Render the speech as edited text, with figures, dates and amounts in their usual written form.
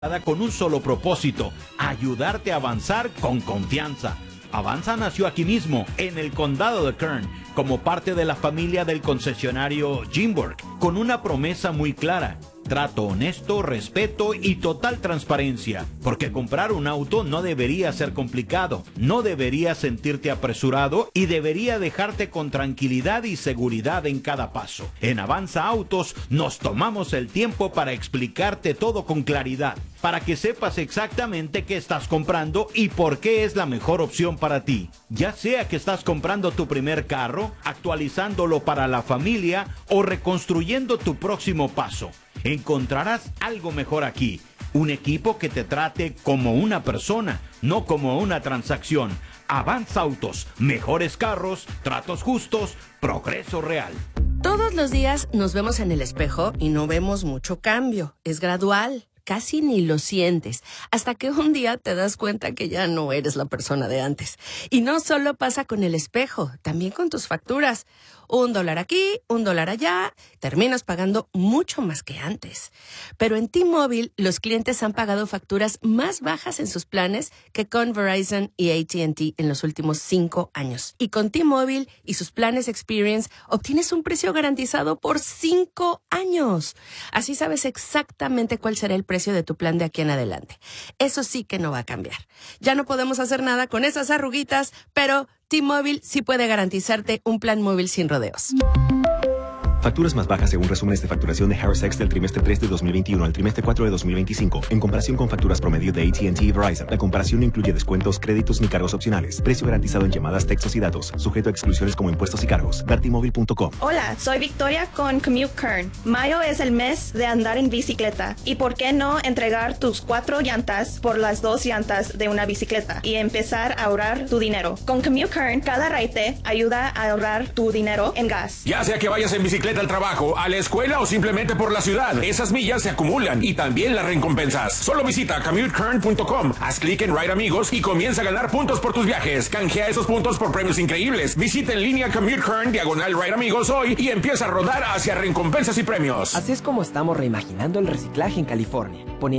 con un solo propósito: ayudarte a avanzar con confianza. Avanza nació aquí mismo, en el condado de Kern, como parte de la familia del concesionario Jimborg, con una promesa muy clara: trato honesto, respeto y total transparencia. Porque comprar un auto no debería ser complicado, no debería sentirte apresurado y debería dejarte con tranquilidad y seguridad en cada paso. En Avanza Autos nos tomamos el tiempo para explicarte todo con claridad, para que sepas exactamente qué estás comprando y por qué es la mejor opción para ti. Ya sea que estás comprando tu primer carro, actualizándolo para la familia o reconstruyendo tu próximo paso, encontrarás algo mejor aquí. Un equipo que te trate como una persona, no como una transacción. Avanza Autos, mejores carros, tratos justos, progreso real. Todos los días nos vemos en el espejo y no vemos mucho cambio. Es gradual. Casi ni lo sientes, hasta que un día te das cuenta que ya no eres la persona de antes. Y no solo pasa con el espejo, también con tus facturas. $1 aquí, $1 allá, terminas pagando mucho más que antes. Pero en T-Mobile, los clientes han pagado facturas más bajas en sus planes que con Verizon y AT&T en los últimos 5 años. Y con T-Mobile y sus planes Experience, obtienes un precio garantizado por 5 años. Así sabes exactamente cuál será el precio de tu plan de aquí en adelante. Eso sí que no va a cambiar. Ya no podemos hacer nada con esas arruguitas, pero T-Mobile sí puede garantizarte un plan móvil sin rodeos. Facturas más bajas según resúmenes de facturación de Harris X del trimestre 3 de 2021 al trimestre 4 de 2025, en comparación con facturas promedio de AT&T y Verizon. La comparación no incluye descuentos, créditos ni cargos opcionales. Precio garantizado en llamadas, textos y datos, sujeto a exclusiones como impuestos y cargos. Vertimóvil.com. Hola, soy Victoria con Commute Kern. Mayo es el mes de andar en bicicleta. ¿Y por qué no entregar tus 4 llantas por las 2 llantas de una bicicleta y empezar a ahorrar tu dinero? Con Commute Kern, cada raite ayuda a ahorrar tu dinero en gas. Ya sea que vayas en bicicleta al trabajo, a la escuela o simplemente por la ciudad, esas millas se acumulan y también las recompensas. Solo visita commutecurrent.com, haz clic en Ride Amigos y comienza a ganar puntos por tus viajes. Canjea esos puntos por premios increíbles. Visita en línea CommuteCurrent/Ride Amigos hoy y empieza a rodar hacia recompensas y premios. Así es como estamos reimaginando el reciclaje en California, poniendo